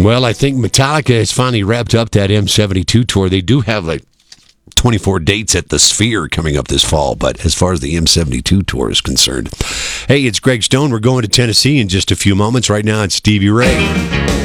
Well, I think Metallica has finally wrapped up that M72 tour. They do have like 24 dates at the Sphere coming up this fall, but as far as the M72 tour is concerned. Hey, it's Greg Stone. We're going to Tennessee in just a few moments. Right now, it's Stevie Ray.